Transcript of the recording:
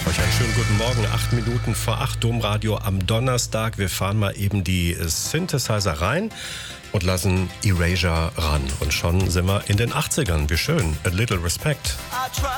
Euch einen schönen guten Morgen, 8 Minuten vor 8, Domradio am Donnerstag. Wir fahren mal eben die Synthesizer rein und lassen Erasure ran. Und schon sind wir in den 80ern. Wie schön. A Little Respect.